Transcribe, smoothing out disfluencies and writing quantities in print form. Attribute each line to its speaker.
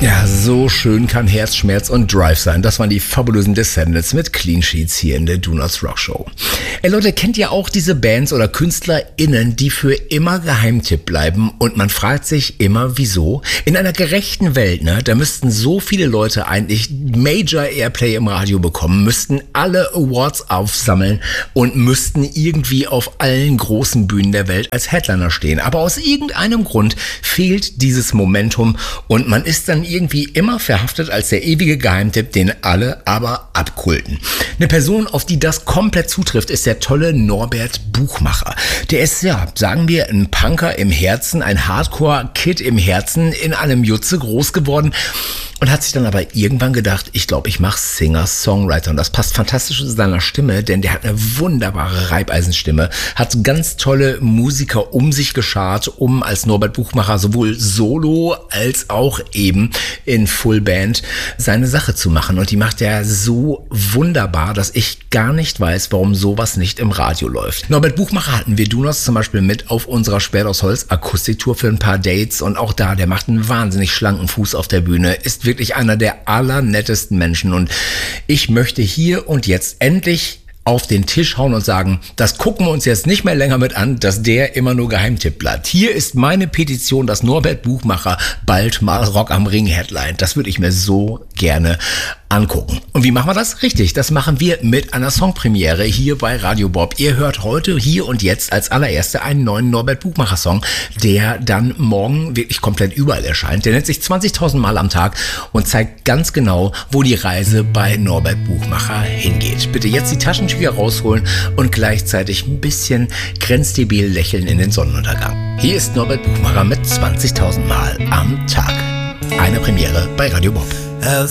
Speaker 1: Ja, so schön kann Herzschmerz und Drive sein. Das waren die fabulosen Descendants mit Clean Sheets hier in der Do Not Rock Show. Ey Leute, kennt ihr auch diese Bands oder KünstlerInnen, die für immer Geheimtipp bleiben und man fragt sich immer, wieso? In einer gerechten Welt, ne, da müssten so viele Leute eigentlich Major Airplay im Radio bekommen, müssten alle Awards aufsammeln und müssten irgendwie auf allen großen Bühnen der Welt als Headliner stehen. Aber aus irgendeinem Grund fehlt dieses Momentum und man ist dann irgendwie immer verhaftet als der ewige Geheimtipp, den alle aber abkulten. Eine Person, auf die das komplett zutrifft, ist der tolle Norbert Buchmacher. Der ist, ja, sagen wir, ein Punker im Herzen, ein Hardcore-Kid im Herzen, in einem Jutze groß geworden und hat sich dann aber irgendwann gedacht, ich glaube, ich mache Singer-Songwriter. Und das passt fantastisch zu seiner Stimme, denn der hat eine wunderbare Reibeisenstimme, hat ganz tolle Musiker um sich geschart, um als Norbert Buchmacher sowohl solo als auch eben in Fullband seine Sache zu machen. Und die macht er so wunderbar, dass ich gar nicht weiß, warum sowas nicht im Radio läuft. Norbert Buchmacher hatten wir Dunos zum Beispiel mit auf unserer Sperrt aus Holz Akustiktour für ein paar Dates. Und auch da, der macht einen wahnsinnig schlanken Fuß auf der Bühne, ist wirklich einer der allernettesten Menschen. Und ich möchte hier und jetzt endlich auf den Tisch hauen und sagen, das gucken wir uns jetzt nicht mehr länger mit an, dass der immer nur Geheimtipp bleibt. Hier ist meine Petition, dass Norbert Buchmacher bald mal Rock am Ring Headline. Das würde ich mir so gerne angucken. Und wie machen wir das? Richtig, das machen wir mit einer Songpremiere hier bei Radio Bob. Ihr hört heute, hier und jetzt als allererste einen neuen Norbert Buchmacher Song, der dann morgen wirklich komplett überall erscheint. Der nennt sich 20.000 Mal am Tag und zeigt ganz genau, wo die Reise bei Norbert Buchmacher hingeht. Bitte jetzt die Taschentücher rausholen und gleichzeitig ein bisschen grenzdebil lächeln in den Sonnenuntergang. Hier ist Norbert Buchmacher mit 20.000 Mal am Tag. Eine Premiere bei Radio Bob.